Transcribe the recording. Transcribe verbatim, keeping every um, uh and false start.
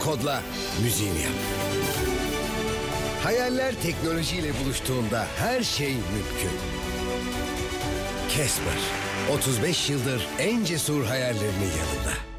kodla, müziğini yap. Hayaller teknolojiyle buluştuğunda her şey mümkün. Casper, otuz beş yıldır en cesur hayallerinin yanında.